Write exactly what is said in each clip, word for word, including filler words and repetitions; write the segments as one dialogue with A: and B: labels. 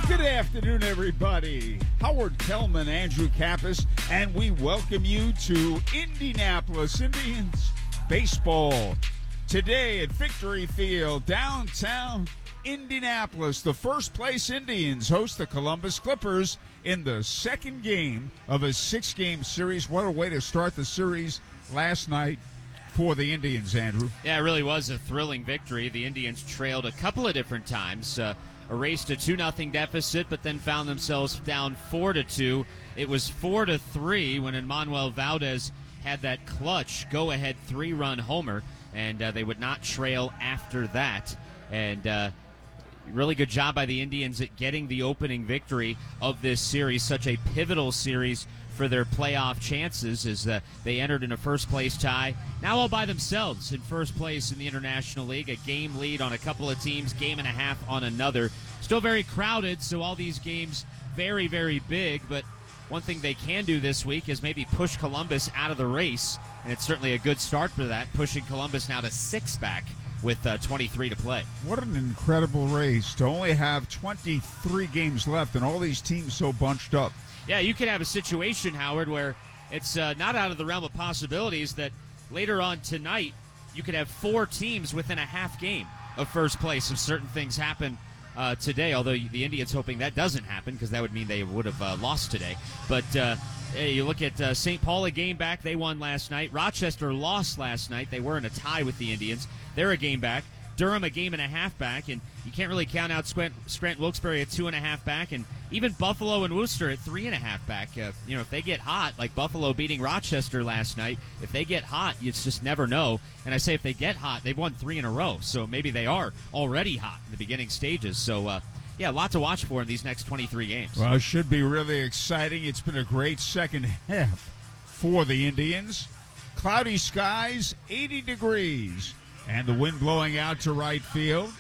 A: Good afternoon, everybody. Howard Kellman, Andrew Kappas, and we welcome you to Indianapolis Indians baseball. Today at Victory Field, downtown Indianapolis, the first place Indians host the Columbus Clippers in the second game of a six-game series. What a way to start the series last night for the Indians, Andrew.
B: Yeah, it really was a thrilling victory. The Indians trailed a couple of different times, uh, erased a two nothing deficit, but then found themselves down four to two. It was four to three when Emmanuel Valdez had that clutch go-ahead three-run homer, and uh, they would not trail after that. And uh, really good job by the Indians at getting the opening victory of this series, such a pivotal series for their playoff chances, as uh, they entered in a first-place tie, now all by themselves in first place in the International League, a game lead on a couple of teams, game and a half on another. Still very crowded, so all these games very, very big, but one thing they can do this week is maybe push Columbus out of the race, and it's certainly a good start for that, pushing Columbus now to six back with uh, twenty-three to play.
A: What an incredible race to only have twenty-three games left and all these teams so bunched up.
B: Yeah, you could have a situation, Howard, where it's uh, not out of the realm of possibilities that later on tonight you could have four teams within a half game of first place if certain things happen uh, today, although the Indians hoping that doesn't happen because that would mean they would have uh, lost today. But uh, hey, you look at uh, Saint Paul, a game back. They won last night. Rochester lost last night. They were in a tie with the Indians. They're a game back. Durham a game and a half back, and you can't really count out Scranton Wilkes-Barre at two and a half back, and even Buffalo and Worcester at three and a half back. Uh, you know, if they get hot, like Buffalo beating Rochester last night, if they get hot, you just never know. And I say if they get hot, they've won three in a row, so maybe they are already hot in the beginning stages. So, uh, yeah, a lot to watch for in these next twenty-three games.
A: Well, it should be really exciting. It's been a great second half for the Indians. Cloudy skies, eighty degrees. And the wind blowing out to right field.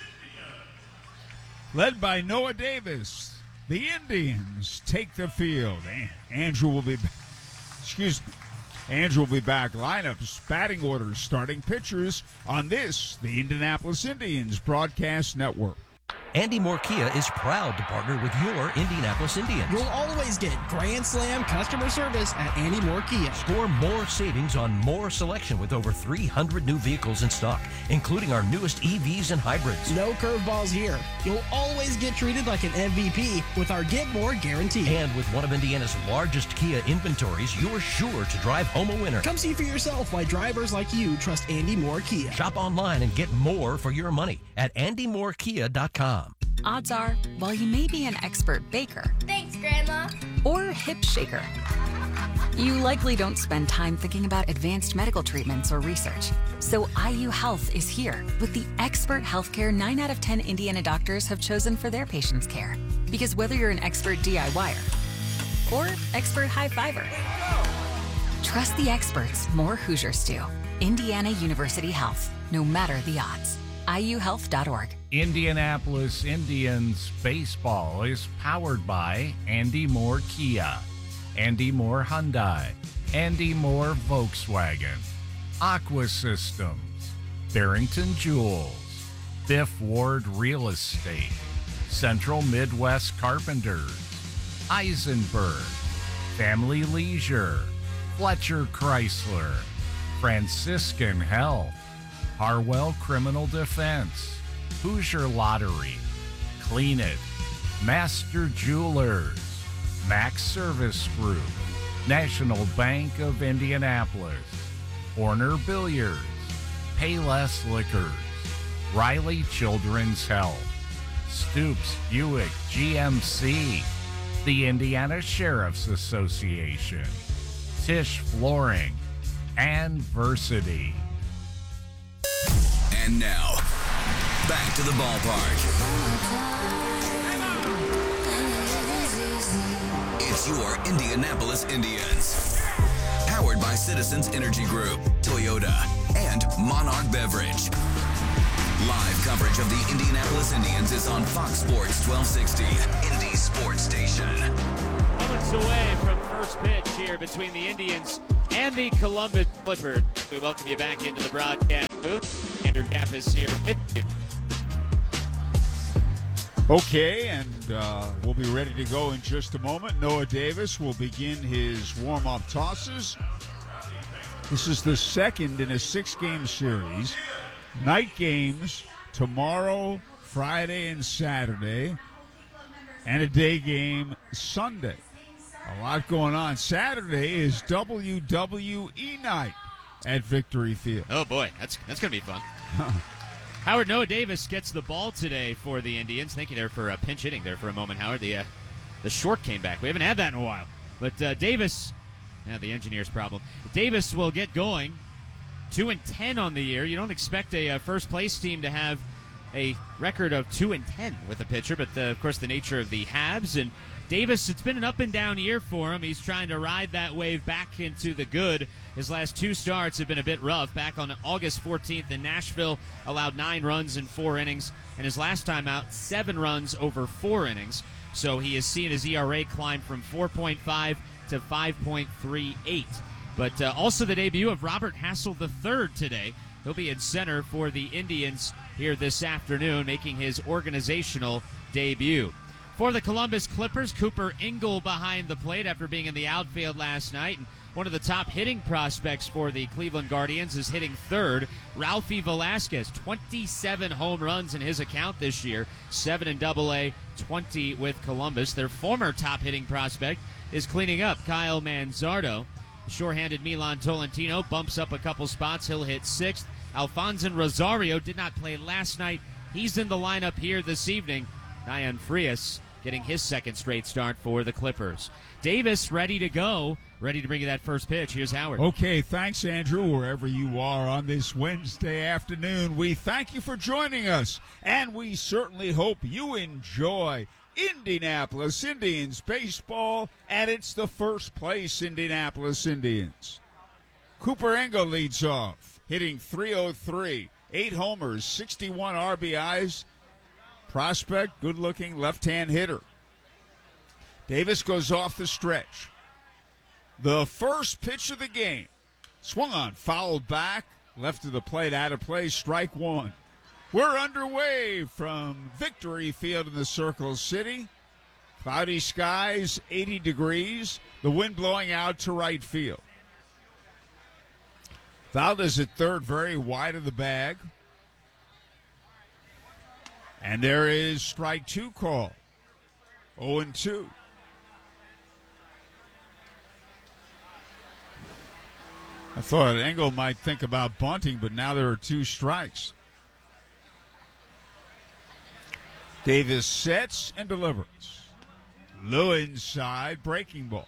A: Led by Noah Davis, the Indians take the field. Andrew will be back. Excuse me. Andrew will be back. Lineups, batting orders, starting pitchers on this, the Indianapolis Indians Broadcast Network.
C: Andy Moore Kia is proud to partner with your Indianapolis Indians.
D: You'll always get Grand Slam customer service at Andy Moore Kia.
C: Score more savings on more selection with over three hundred new vehicles in stock, including our newest E Vs and hybrids.
D: No curveballs here. You'll always get treated like an M V P with our Get More guarantee.
C: And with one of Indiana's largest Kia inventories, you're sure to drive home a winner.
D: Come see for yourself why drivers like you trust Andy Moore Kia.
C: Shop online and get more for your money at andy moore kia dot com.
E: Odds are, while you may be an expert baker,
F: thanks, Grandma,
E: or hip shaker, you likely don't spend time thinking about advanced medical treatments or research. So I U Health is here with the expert healthcare nine out of ten Indiana doctors have chosen for their patients' care. Because whether you're an expert DIYer or expert high-fiver, trust the experts more Hoosiers do. Indiana University Health, no matter the odds. I U health dot org.
G: Indianapolis Indians baseball is powered by Andy Moore Kia, Andy Moore Hyundai, Andy Moore Volkswagen, Aqua Systems, Barrington Jewels, Fifth Ward Real Estate, Central Midwest Carpenters, Eisenberg, Family Leisure, Fletcher Chrysler, Franciscan Health, Harwell Criminal Defense, Hoosier Lottery, Clean It, Master Jewelers, Max Service Group, National Bank of Indianapolis, Horner Billiards, Payless Liquors, Riley Children's Health, Stoops Buick G M C, the Indiana Sheriff's Association, Tisch Flooring, and Versity.
H: And now, back to the ballpark. It's your Indianapolis Indians. Powered by Citizens Energy Group, Toyota, and Monarch Beverage. Live coverage of the Indianapolis Indians is on Fox Sports twelve sixty, Indy Sports Station.
B: Moments away from first pitch here between the Indians and the Columbus Clippers. We welcome you back into the broadcast booth. Andrew Kappas here with you.
A: Okay, and uh, we'll be ready to go in just a moment. Noah Davis will begin his warm-up tosses. This is the second in a six-game series. Night games tomorrow, Friday, and Saturday, and a day game Sunday. A lot going on. Saturday is W W E night at Victory Field.
B: Oh, boy, that's that's going to be fun. Howard, Noah Davis gets the ball today for the Indians. Thank you there for uh, pinch hitting there for a moment, Howard. The uh, the short came back. We haven't had that in a while. But uh, Davis, yeah, the engineer's problem. Davis will get going. Two and ten on the year. You don't expect a uh, first place team to have a record of two and ten with a pitcher, but the, of course the nature of the Habs and Davis, it's been an up and down year for him. He's trying to ride that wave back into the good. His last two starts have been a bit rough. Back on August fourteenth in Nashville, allowed nine runs in four innings, and his last time out, seven runs over four innings. So he has seen his E R A climb from four point five to five point three eight. But uh, also the debut of Robert Hassel the third today. He'll be in center for the Indians here this afternoon, making his organizational debut. For the Columbus Clippers, Cooper Ingle behind the plate after being in the outfield last night. And one of the top hitting prospects for the Cleveland Guardians is hitting third. Ralphie Velasquez, twenty-seven home runs in his account this year, seven in double A, twenty with Columbus. Their former top hitting prospect is cleaning up, Kyle Manzardo. Shore-handed Milan Tolentino bumps up a couple spots. He'll hit sixth. Alfonso Rosario did not play last night. He's in the lineup here this evening. Diane Frias getting his second straight start for the Clippers. Davis ready to go, ready to bring you that first pitch. Here's Howard.
A: Okay, thanks, Andrew, wherever you are on this Wednesday afternoon. We thank you for joining us, and we certainly hope you enjoy Indianapolis Indians baseball, and it's the first place Indianapolis Indians. Cooper Ingle leads off, hitting three oh three, eight homers, sixty-one R B Is. Prospect, good-looking left-hand hitter. Davis goes off the stretch. The first pitch of the game. Swung on, fouled back, left of the plate, out of play, strike one. We're underway from Victory Field in the Circle City. Cloudy skies, eighty degrees, the wind blowing out to right field. Valdez at third, very wide of the bag. And there is strike two call. oh and two. I thought Engel might think about bunting, but now there are two strikes. Davis sets and delivers. Low inside, breaking ball.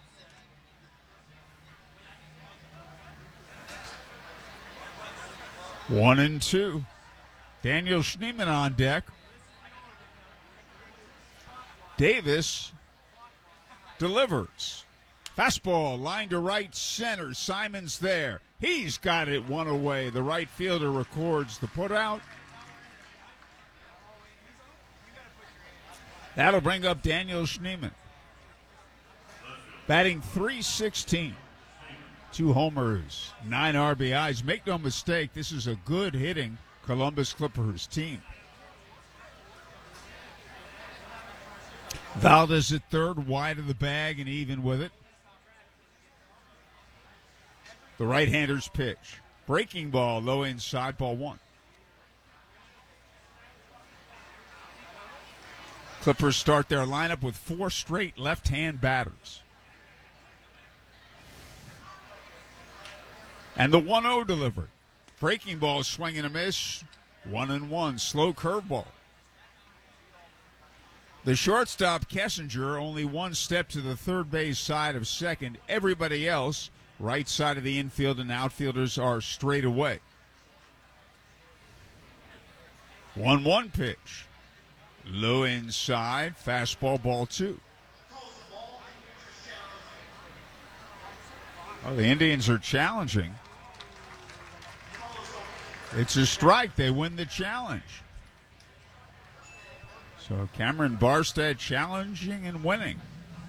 A: One and two. Daniel Schneemann on deck. Davis delivers. Fastball, line to right center. Simon's there. He's got it one away. The right fielder records the putout. That'll bring up Daniel Schneemann. Batting three sixteen. Two homers, nine R B Is. Make no mistake, this is a good hitting Columbus Clippers team. Valdez at third, wide of the bag and even with it. The right-hander's pitch. Breaking ball, low inside, ball one. Clippers start their lineup with four straight left-hand batters. And the one oh delivered. Breaking ball, swing and a miss. One and one. Slow curveball. The shortstop, Kessinger, only one step to the third base side of second. Everybody else, right side of the infield and outfielders, are straight away. one one pitch. Low inside. Fastball, ball two. Well, the Indians are challenging. It's a strike. They win the challenge. So Cameron Barstead challenging and winning.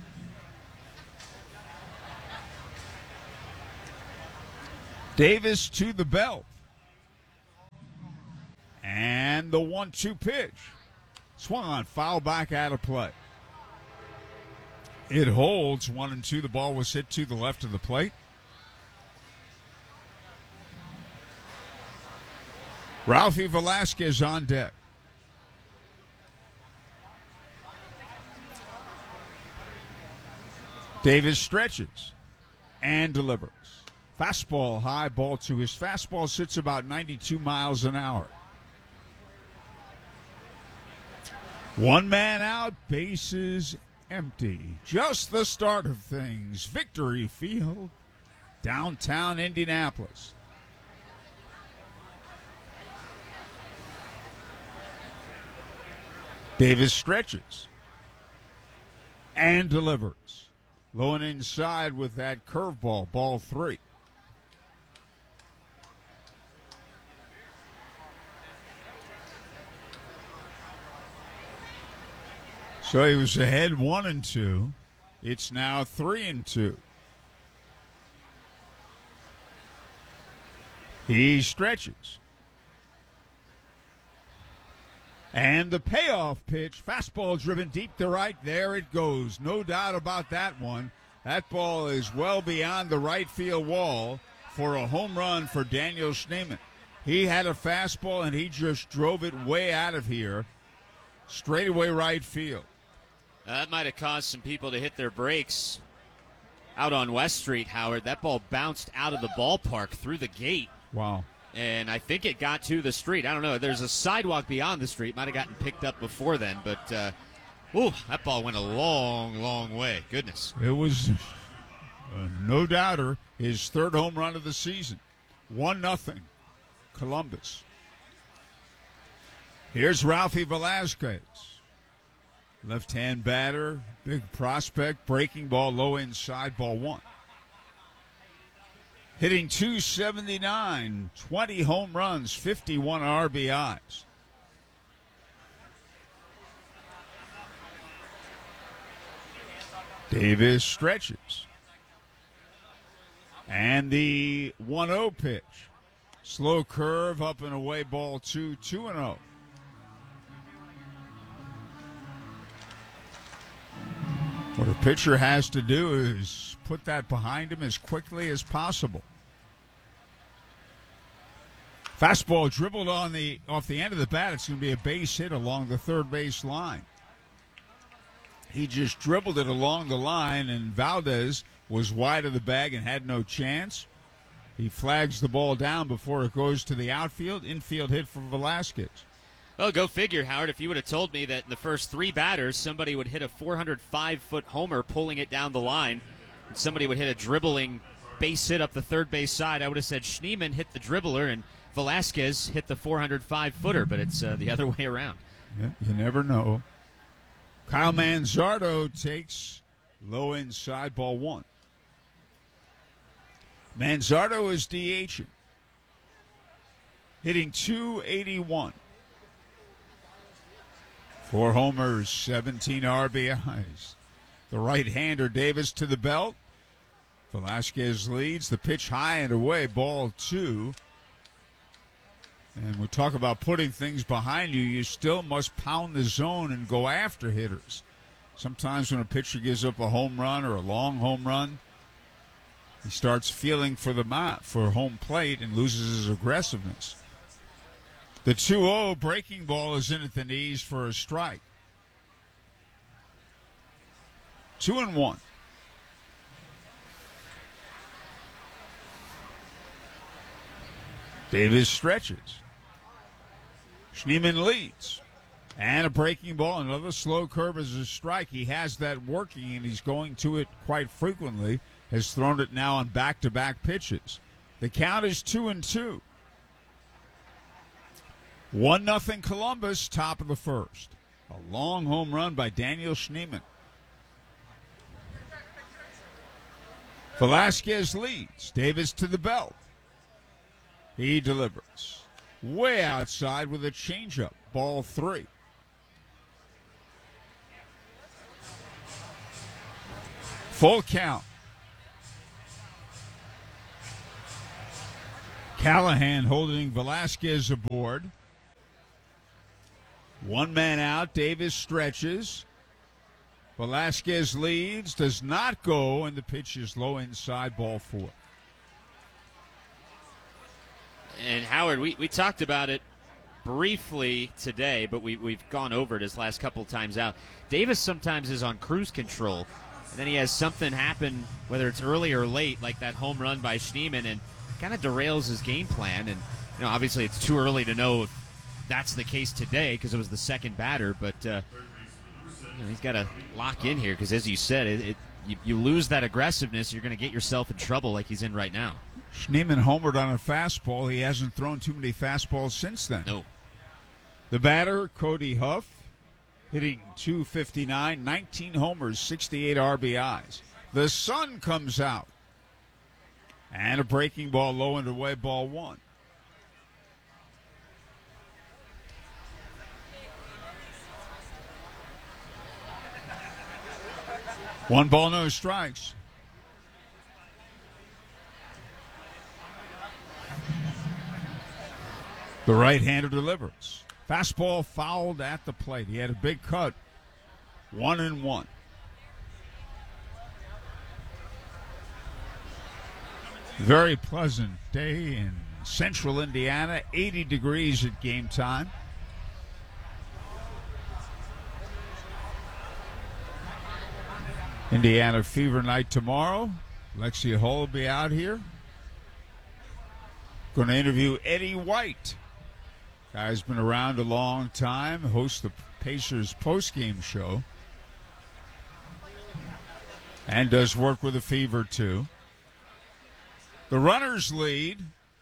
A: Davis to the belt. And the one two pitch. Swung on, foul back out of play. It holds one and two. The ball was hit to the left of the plate. Ralphie Velasquez on deck. Davis stretches and delivers. Fastball high, ball two. His fastball sits about ninety-two miles an hour. One man out, bases empty. Just the start of things. Victory Field, downtown Indianapolis. Davis stretches and delivers. Low and inside with that curveball, ball three. So he was ahead one and two. It's now three and two. He stretches. And the payoff pitch, fastball driven deep to right. There it goes. No doubt about that one. That ball is well beyond the right field wall for a home run for Daniel Schneemann. He had a fastball and he just drove it way out of here. Straightaway right field.
B: Uh, that might have caused some people to hit their brakes out on West Street, Howard. That ball bounced out of the ballpark through the gate.
A: Wow.
B: And I think it got to the street. I don't know. There's a sidewalk beyond the street. Might have gotten picked up before then. But, uh, ooh, that ball went a long, long way. Goodness.
A: It was, uh, no doubter, his third home run of the season. One nothing, Columbus. Here's Ralphie Velasquez. Left-hand batter, big prospect, breaking ball, low inside, ball one. Hitting two seventy-nine, twenty home runs, fifty-one R B Is. Davis stretches. And the one oh pitch. Slow curve, up and away, ball two, two and oh. What a pitcher has to do is put that behind him as quickly as possible. Fastball dribbled on the off the end of the bat. It's going to be a base hit along the third base line. He just dribbled it along the line, and Valdez was wide of the bag and had no chance. He flags the ball down before it goes to the outfield. Infield hit for Velasquez.
B: Well, go figure, Howard. If you would have told me that in the first three batters, somebody would hit a four hundred five foot homer pulling it down the line, and somebody would hit a dribbling base hit up the third base side, I would have said Schneemann hit the dribbler and Velasquez hit the four hundred five footer, but it's uh, the other way around.
A: Yeah, you never know. Kyle Manzardo takes low inside, ball one. Manzardo is DHing. Hitting two eighty-one. Four homers, seventeen R B Is. The right-hander Davis to the belt. Velasquez leads. The pitch high and away, ball two. And we talk about putting things behind you. You still must pound the zone and go after hitters. Sometimes when a pitcher gives up a home run or a long home run, he starts feeling for the mat, for home plate, and loses his aggressiveness. The two oh breaking ball is in at the knees for a strike. Two and one. Davis stretches. Schneemann leads. And a breaking ball, another slow curve is a strike. He has that working, and he's going to it quite frequently. Has thrown it now on back-to-back pitches. The count is two and two. One nothing Columbus, top of the first. A long home run by Daniel Schneemann. Velasquez leads. Davis to the belt. He delivers. Way outside with a changeup. Ball three. Full count. Callahan holding Velasquez aboard. One man out. Davis stretches. Velasquez leads, does not go, and the pitch is low inside, ball four.
B: And Howard, we, we talked about it briefly today, but we, we've gone over it his last couple times out. Davis sometimes is on cruise control, and then he has something happen, whether it's early or late, like that home run by Schneemann, and kind of derails his game plan. And you know, obviously it's too early to know if that's the case today because it was the second batter, but uh, you know, he's got to lock in here because, as you said, it, it you, you lose that aggressiveness, you're going to get yourself in trouble like he's in right now.
A: Schneemann homered on a fastball. He hasn't thrown too many fastballs since then.
B: No.
A: The batter, Cody Huff, hitting two fifty-nine, nineteen homers, sixty-eight R B Is. The sun comes out. And a breaking ball low and away, ball one. One ball, no strikes. The right-hander delivers. Fastball fouled at the plate. He had a big cut. One and one. Very pleasant day in central Indiana. eighty degrees at game time. Indiana Fever Night tomorrow. Lexia Hull will be out here. Going to interview Eddie White. Guy's been around a long time, hosts the Pacers postgame show, and does work with the Fever too. The runners lead,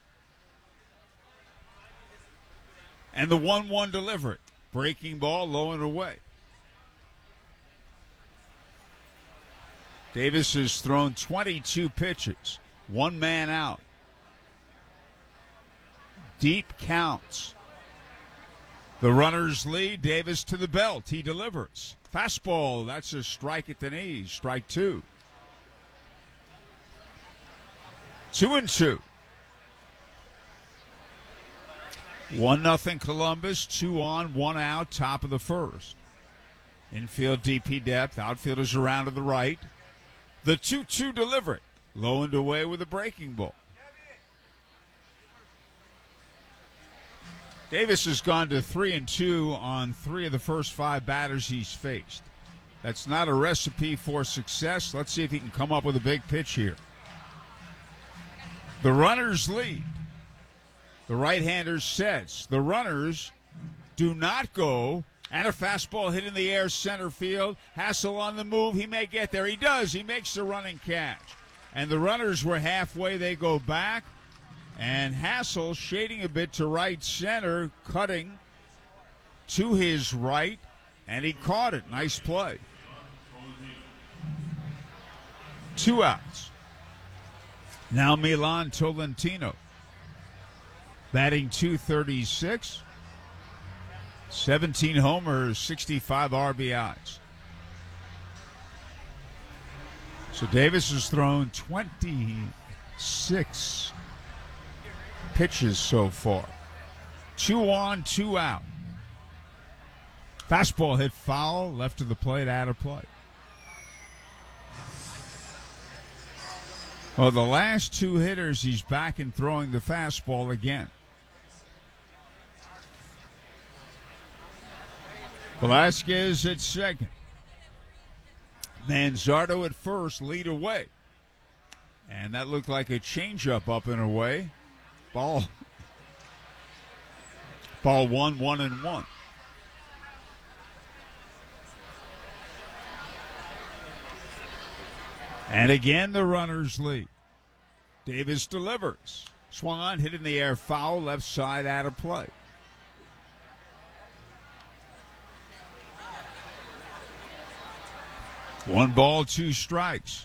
A: and the one one delivery. Breaking ball low and away. Davis has thrown twenty-two pitches, one man out. Deep counts. The runners lead. Davis to the belt. He delivers. Fastball. That's a strike at the knees. Strike two. Two and two. One nothing Columbus. Two on, one out. Top of the first. Infield D P depth. Outfielders around to the right. The two two delivery. Low and away with a breaking ball. Davis has gone to three and two on three of the first five batters he's faced. That's not a recipe for success. Let's see if he can come up with a big pitch here. The runners lead. The right-hander sets. The runners do not go. And a fastball hit in the air, center field. Hassel on the move. He may get there. He does. He makes the running catch. And the runners were halfway. They go back. And Hassel shading a bit to right center, cutting to his right, and he caught it. Nice play. Two outs. Now Milan Tolentino batting two thirty-six, seventeen homers, sixty-five R B Is. So Davis has thrown twenty-six pitches so far. Two on, two out. Fastball hit foul, left of the plate, out of play. Well, the last two hitters, he's back and throwing the fastball again. Velasquez at second. Manzardo at first, lead away. And that looked like a changeup up and away. Ball. Ball one, one and one. And again, the runners lead. Davis delivers. Swung on, hit in the air, foul, left side, out of play. One ball, two strikes.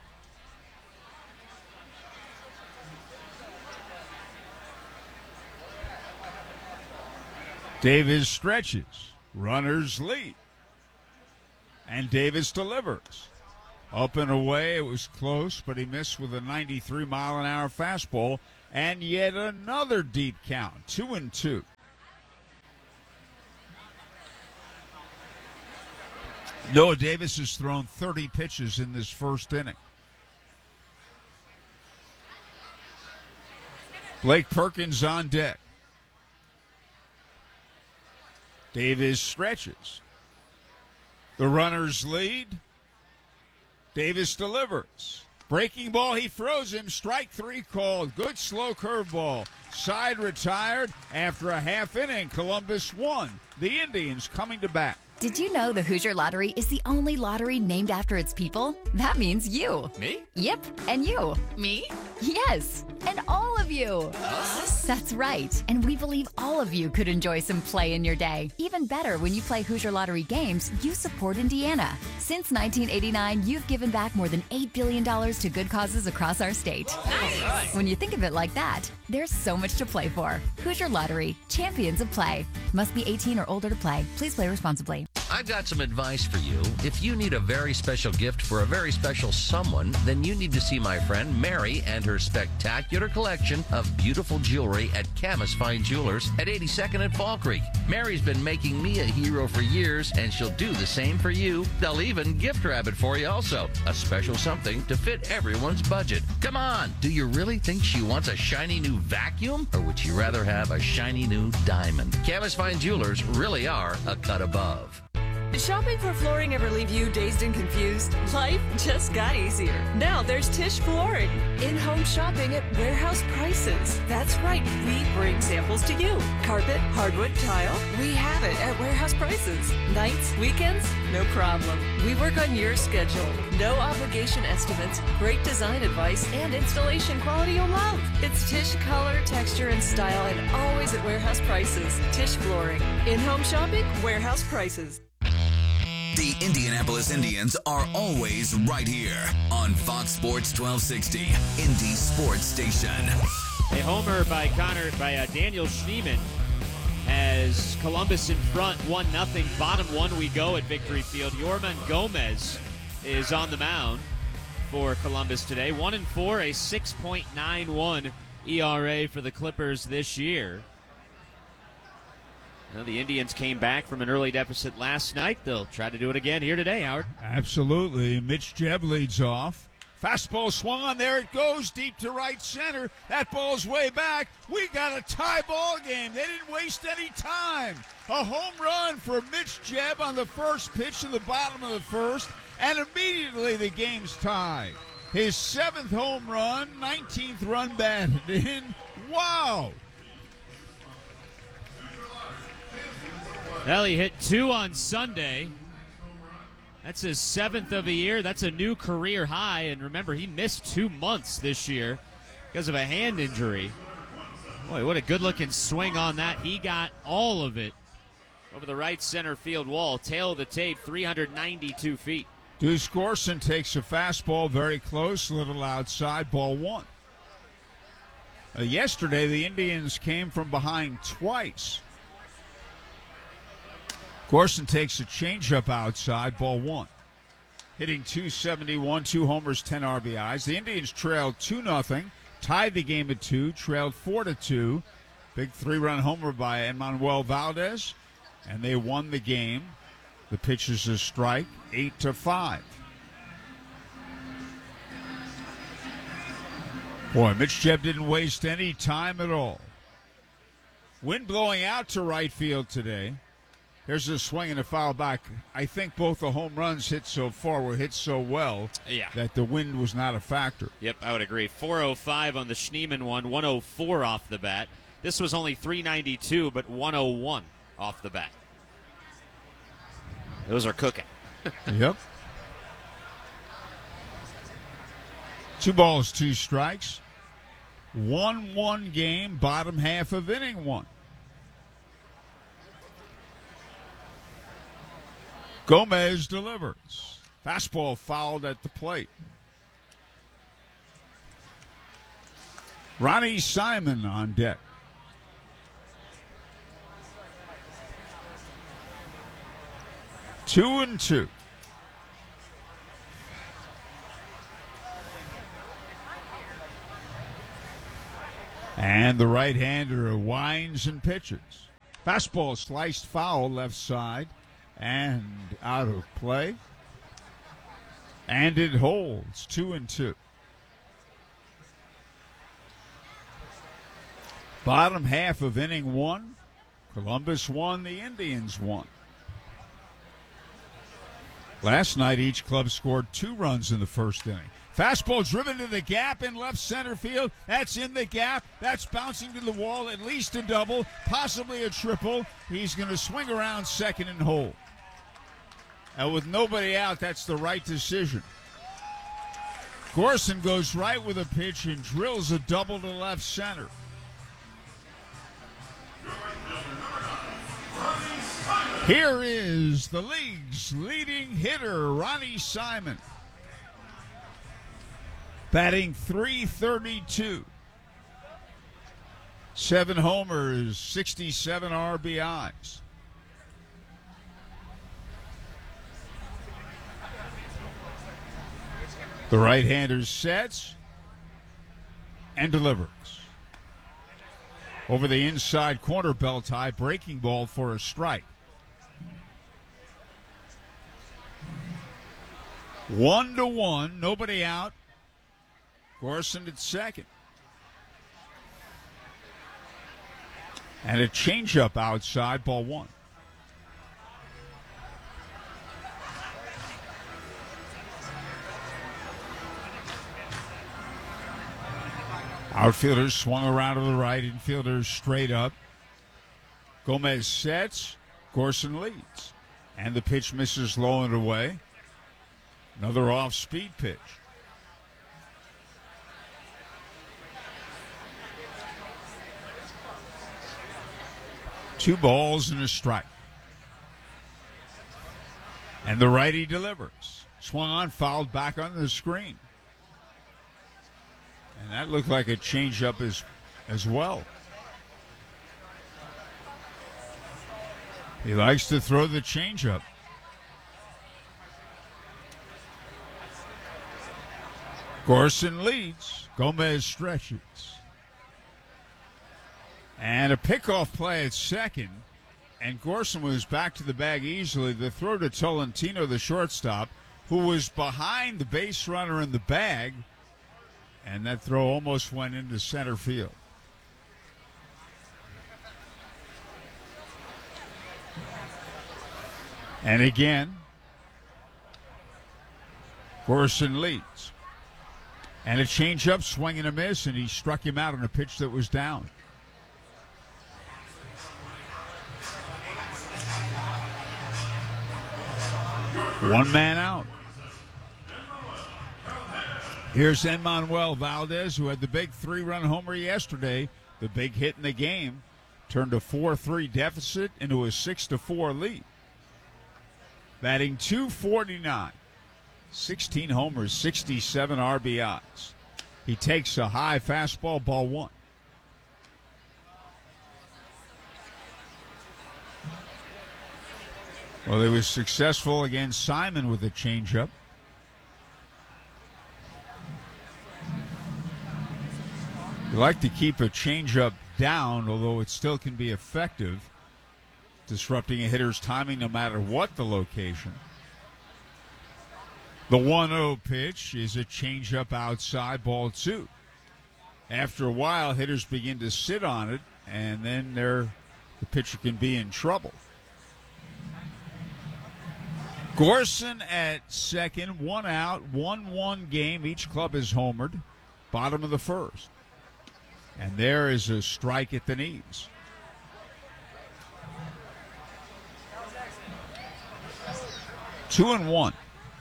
A: Davis stretches. Runners lead. And Davis delivers. Up and away, it was close, but he missed with a ninety-three mile an hour fastball. And yet another deep count. Two and two. Noah Davis has thrown thirty pitches in this first inning. Blake Perkins on deck. Davis stretches. The runners lead. Davis delivers. Breaking ball, he throws him. Strike three called. Good slow curveball. Side retired after a half inning. Columbus won. The Indians coming to bat.
E: Did you know the Hoosier Lottery is the only lottery named after its people? That means you.
B: Me?
E: Yep, and you.
F: Me?
E: Yes, and all of you.
F: Us?
E: That's right. And we believe all of you could enjoy some play in your day. Even better, when you play Hoosier Lottery games, you support Indiana. Since nineteen eighty-nine, you've given back more than eight billion dollars to good causes across our state.
F: Nice.
E: When you think of it like that, there's so much to play for. Hoosier Lottery, champions of play. Must be eighteen or older to play. Please play responsibly.
C: I've got some advice for you. If you need a very special gift for a very special someone, then you need to see my friend Mary and her spectacular collection of beautiful jewelry at Camus Fine Jewelers at eighty-second and Fall Creek. Mary's been making me a hero for years, and she'll do the same for you. They'll even gift wrap it for you also. A special something to fit everyone's budget. Come on, do you really think she wants a shiny new vacuum? Or would she rather have a shiny new diamond? Camus Fine Jewelers really are a cut above.
F: Did shopping for flooring ever leave you dazed and confused? Life just got easier. Now there's Tisch Flooring. In-home shopping at warehouse prices. That's right, we bring samples to you. Carpet, hardwood, tile, we have it at warehouse prices. Nights, weekends, no problem. We work on your schedule. No obligation estimates, great design advice, and installation quality you'll love. It's Tisch color, texture, and style, and always at warehouse prices. Tisch Flooring. In-home shopping, warehouse prices.
H: The Indianapolis Indians are always right here on Fox Sports twelve sixty, Indy Sports Station.
B: A homer by Connor by uh, Daniel Schneemann has Columbus in front, one nothing. Bottom one we go at Victory Field. Yorman Gomez is on the mound for Columbus today. One and four, a six point nine one E R A for the Clippers this year. Well, the Indians came back from an early deficit last night. They'll try to do it again here today, Howard.
A: Absolutely. Mitch Jebb leads off. Fastball swung on. There it goes, deep to right center. That ball's way back. We got a tie ball game. They didn't waste any time. A home run for Mitch Jebb on the first pitch of the bottom of the first, and immediately the game's tied. His seventh home run, nineteenth run batted in. Wow.
B: Well, he hit two on Sunday. That's his seventh of the year. That's a new career high. And remember, he missed two months this year because of a hand injury. Boy, what a good-looking swing on that. He got all of it over the right center field wall. Tail of the tape, three hundred ninety-two feet.
A: Deuce Gorson takes a fastball very close, little outside, ball one. Uh, yesterday, the Indians came from behind twice. Gorson takes a changeup outside, ball one. Hitting two seventy-one, two homers, ten R B Is. The Indians trailed two nothing, tied the game at two, trailed four to two. Big three-run homer by Emmanuel Valdez, and they won the game. The pitch is a strike, eight to five. Boy, Mitch Jebb didn't waste any time at all. Wind blowing out to right field today. There's a swing and a foul back. I think both the home runs hit so far were hit so well
B: yeah.
A: that the wind was not a factor.
B: Yep, I would agree. four oh five on the Schneemann one, one oh four off the bat. This was only three ninety-two, but one oh one off the bat. Those are cooking.
A: Yep. Two balls, two strikes. one one game, bottom half of inning one. Gomez delivers. Fastball fouled at the plate. Ronnie Simon on deck. Two and two. And the right-hander winds and pitches. Fastball sliced foul left side. and out of play. And it holds two and two. Bottom half of inning one. Columbus won, the Indians won. Last night, each club scored two runs in the first inning. Fastball driven to the gap in left center field. That's in the gap. That's bouncing to the wall, at least a double, possibly a triple. He's going to swing around second and hold. And with nobody out, that's the right decision. Gorson goes right with a pitch and drills a double to left center. Here is the league's leading hitter, Ronnie Simon. Batting three thirty-two. Seven homers, sixty-seven R B Is. The right-hander sets and delivers. Over the inside corner, belt high, breaking ball for a strike. One to one, nobody out. Gorson at second. And a changeup outside, ball one. Outfielders swung around to the right, infielders straight up. Gomez sets, Gorson leads. And the pitch misses low and away. Another off-speed pitch. Two balls and a strike. And the righty delivers. Swung on, fouled back on the screen. And that looked like a changeup as, as well. He likes to throw the changeup. Gorson leads. Gomez stretches. And a pickoff play at second. And Gorson was back to the bag easily. The throw to Tolentino, the shortstop, who was behind the base runner in the bag. And that throw almost went into center field. And again, Gorson leads. And a changeup, swing and a miss, and he struck him out on a pitch that was down. One man out. Here's Enmanuel Valdez, who had the big three-run homer yesterday. The big hit in the game turned a four three deficit into a six to four lead. Batting two forty-nine. sixteen homers, sixty-seven R B Is. He takes a high fastball, ball one. Well, they were successful against Simon with a changeup. You like to keep a changeup down, although it still can be effective, disrupting a hitter's timing no matter what the location. The one oh pitch is a changeup outside, ball two. After a while, hitters begin to sit on it, and then they're, the pitcher can be in trouble. Gorson at second, one out, one one game. Each club is homered. Bottom of the first. And there is a strike at the knees. Two and one.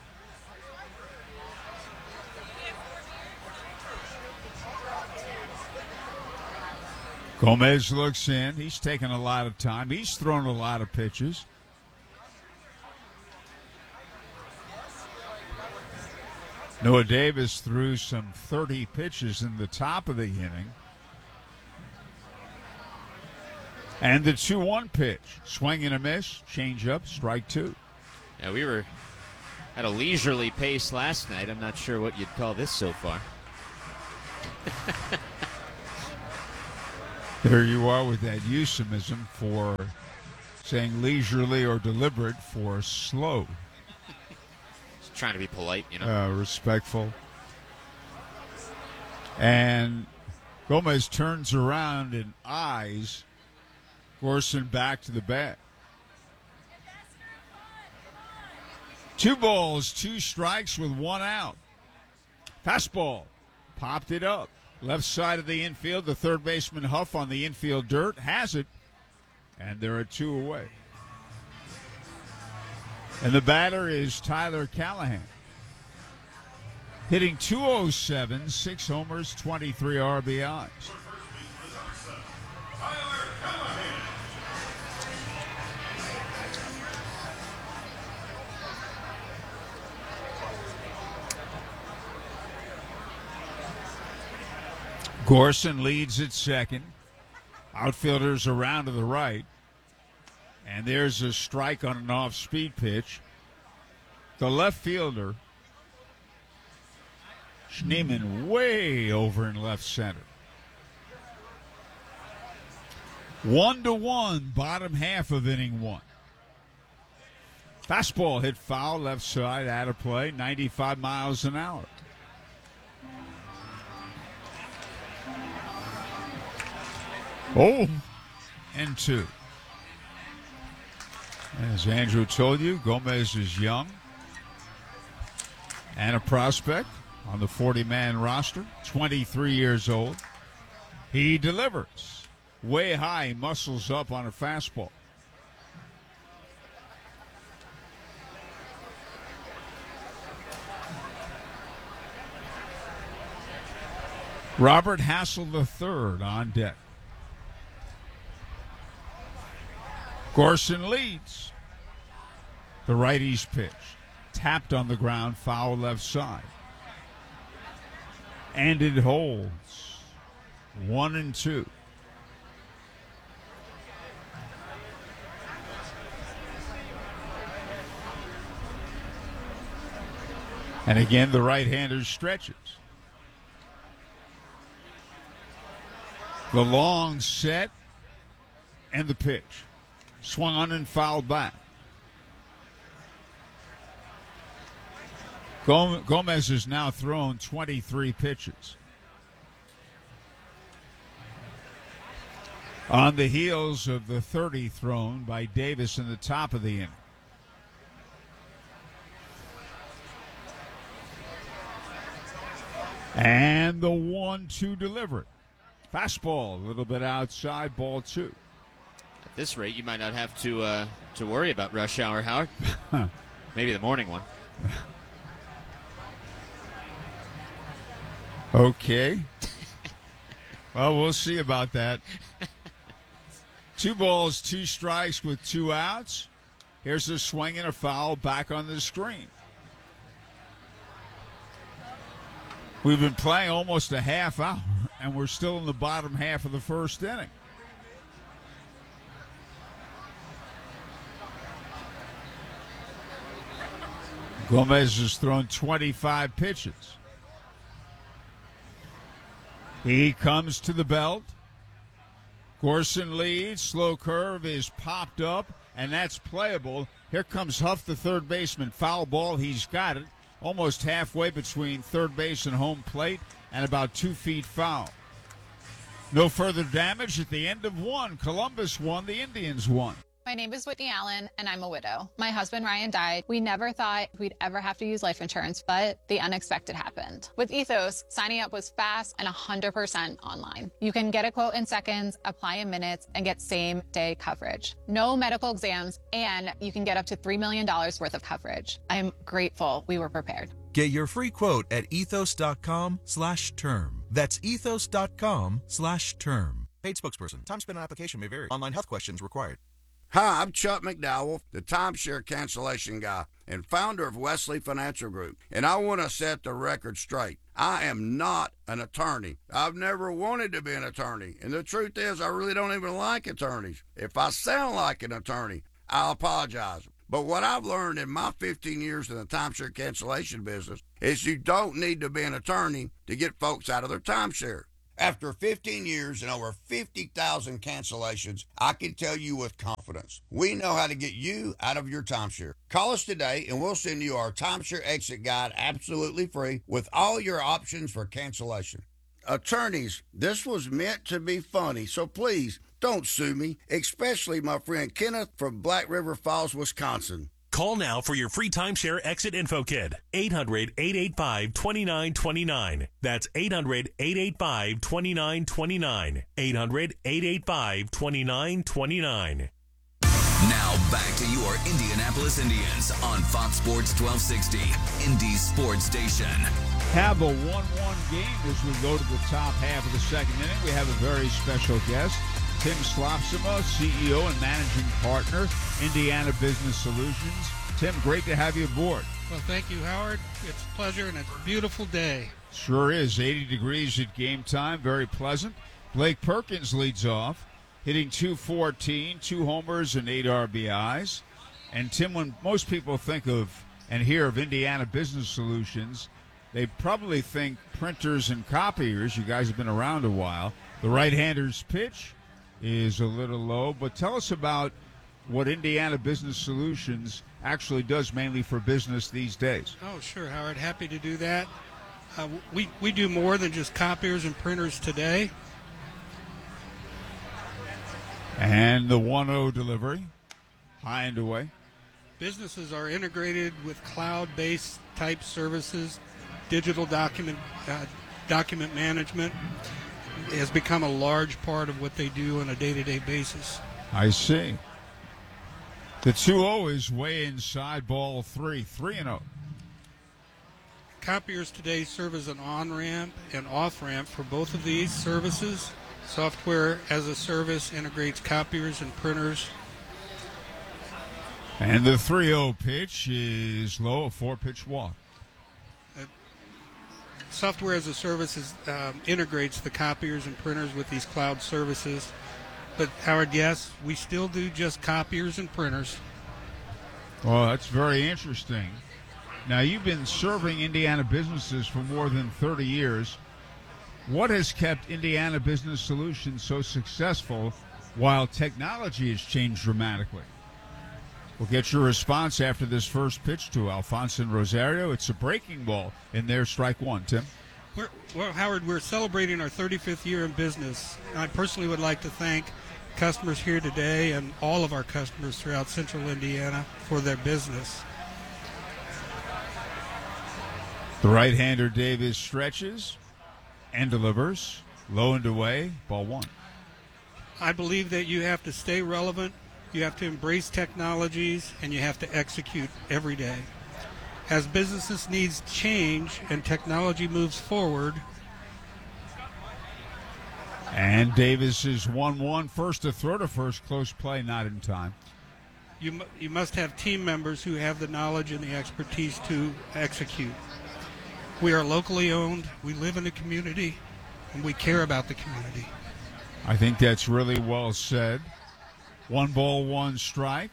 A: Gomez looks in. He's taken a lot of time. He's thrown a lot of pitches. Noah Davis threw some thirty pitches in the top of the inning. And the two one pitch. Swing and a miss. Change up. Strike two.
B: Yeah, we were at a leisurely pace last night. I'm not sure what you'd call this so far.
A: There you are with that euphemism for saying leisurely or deliberate for slow.
B: Just trying to be polite, you know.
A: Uh, respectful. And Gomez turns around and eyes Gorson back to the bat. Two balls, two strikes with one out. Fastball. Popped it up. Left side of the infield. The third baseman Huff on the infield dirt has it. And there are two away. And the batter is Tyler Callahan. Hitting two oh seven, six homers, twenty-three R B Is. Gorson leads at second. Outfielders around to the right. And there's a strike on an off-speed pitch. The left fielder, Schneemann, way over in left center. One to one, bottom half of inning one. Fastball hit foul, left side, out of play, ninety-five miles an hour. Oh, and two. As Andrew told you, Gomez is young and a prospect on the forty-man roster, twenty-three years old. He delivers. Way high, muscles up on a fastball. Robert Hassel the third on deck. Gorson leads. The righty's pitch. Tapped on the ground, foul left side. And it holds. One and two. And again, the right-hander stretches. The long set and the pitch. Swung on and fouled back. Gomez has now thrown twenty-three pitches. On the heels of the thirty thrown by Davis in the top of the inning. And the one two delivery. Fastball, a little bit outside, ball two.
B: At this rate, you might not have to uh, to worry about rush hour, Howard. Maybe the morning one.
A: Okay. Well, we'll see about that. Two balls, two strikes with two outs. Here's a swing and a foul back on the screen. We've been playing almost a half hour, and we're still in the bottom half of the first inning. Gomez has thrown twenty-five pitches. He comes to the belt. Gorson leads. Slow curve is popped up, and that's playable. Here comes Huff, the third baseman. Foul ball. He's got it. Almost halfway between third base and home plate, and about two feet foul. No further damage at the end of one. Columbus won. The Indians won.
I: My name is Whitney Allen, and I'm a widow. My husband, Ryan, died. We never thought we'd ever have to use life insurance, but the unexpected happened. With Ethos, signing up was fast and one hundred percent online. You can get a quote in seconds, apply in minutes, and get same-day coverage. No medical exams, and you can get up to three million dollars worth of coverage. I'm grateful we were prepared.
J: Get your free quote at ethos.com slash term. That's ethos.com slash term. Paid spokesperson. Time spent on application may vary. Online health questions required.
K: Hi, I'm Chuck McDowell, the timeshare cancellation guy and founder of Wesley Financial Group, and I want to set the record straight. I am not an attorney. I've never wanted to be an attorney, and the truth is I really don't even like attorneys. If I sound like an attorney, I'll apologize. But what I've learned in my fifteen years in the timeshare cancellation business is you don't need to be an attorney to get folks out of their timeshare. After fifteen years and over fifty thousand cancellations, I can tell you with confidence confidence. We know how to get you out of your timeshare. Call us today and we'll send you our timeshare exit guide absolutely free with all your options for cancellation. Attorneys, this was meant to be funny, so please don't sue me, especially my friend Kenneth from Black River Falls, Wisconsin.
L: Call now for your free timeshare exit info kit. eight hundred, eight eight five, two nine two nine. That's eight hundred, eight eight five, two nine two nine. eight hundred, eight eight five, two nine two nine.
H: Now back to your Indianapolis Indians on Fox Sports twelve sixty, Indy's sports station.
A: Have a one one game as we go to the top half of the second inning. We have a very special guest, Tim Slopsema, C E O and Managing Partner, Indiana Business Solutions. Tim, great to have you aboard.
M: Well, thank you, Howard. It's a pleasure, and it's a beautiful day.
A: Sure is. eighty degrees at game time. Very pleasant. Blake Perkins leads off, hitting two fourteen, two homers and eight R B Is. And, Tim, when most people think of and hear of Indiana Business Solutions, they probably think printers and copiers. You guys have been around a while. The right-hander's pitch is a little low, but tell us about what Indiana Business Solutions actually does mainly for business these days.
M: Oh, sure, Howard. Happy to do that. Uh, we, we do more than just copiers and printers today.
A: And the one oh delivery, high and away.
M: Businesses are integrated with cloud-based type services. Digital document uh, document management has become a large part of what they do on a day-to-day basis.
A: I see. The two oh is way inside, ball three, three and oh.
M: Copiers today serve as an on-ramp and off-ramp for both of these services. Software as a service integrates copiers and printers.
A: And the three oh pitch is low, a four-pitch walk.
M: Software as a service is, um, integrates the copiers and printers with these cloud services. But, Howard, yes, we still do just copiers and printers.
A: Well, that's very interesting. Now, you've been serving Indiana businesses for more than thirty years. What has kept Indiana Business Solutions so successful while technology has changed dramatically? We'll get your response after this first pitch to Alfonso Rosario. It's a breaking ball in there, strike one. Tim?
M: We're, well, Howard, we're celebrating our thirty-fifth year in business. I personally would like to thank customers here today and all of our customers throughout central Indiana for their business.
A: The right-hander Davis stretches and delivers. Low and away, ball one.
M: I believe that you have to stay relevant. You have to embrace technologies, and you have to execute every day. As businesses' needs change and technology moves forward.
A: And Davis is one one. First to throw to first, close play, not in time.
M: You, you must have team members who have the knowledge and the expertise to execute. We are locally owned, we live in a community, and we care about the community.
A: I think that's really well said. One ball, one strike.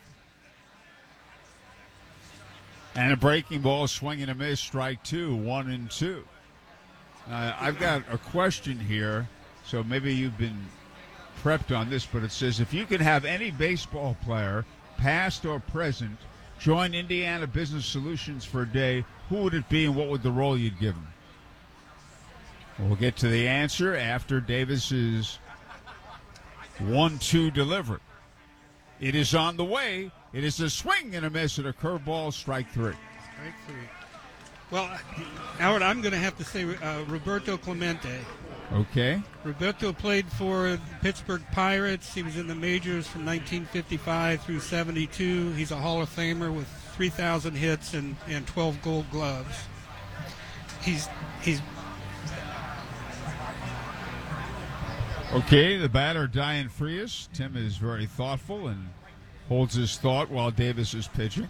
A: And a breaking ball, swing and a miss, strike two, one and two. Uh, I've got a question here, so maybe you've been prepped on this, but it says if you could have any baseball player, past or present, join Indiana Business Solutions for a day, who would it be and what would the role you'd give him? We'll get to the answer after Davis's one two delivery. It is on the way. It is a swing and a miss and a curveball, strike three.
M: Strike three. Well, Howard, I'm going to have to say uh, Roberto Clemente.
A: Okay.
M: Roberto played for the Pittsburgh Pirates. He was in the majors from nineteen fifty-five through seventy-two. He's a Hall of Famer with three thousand hits and, and twelve gold gloves. He's he's
A: Okay, the batter, Diane Frias. Tim is very thoughtful and holds his thought while Davis is pitching.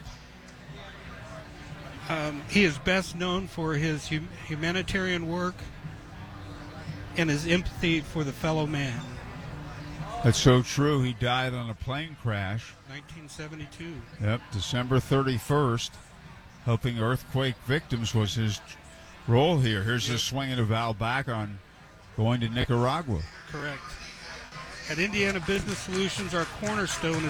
M: Um, he is best known for his hum- humanitarian work and his empathy for the fellow man.
A: That's so true. He died on a plane crash.
M: nineteen seventy-two.
A: Yep, December thirty-first. Helping earthquake victims was his role here. Here's yep. the swinging of Al back on going to Nicaragua.
M: Correct. At Indiana Business Solutions, our cornerstone is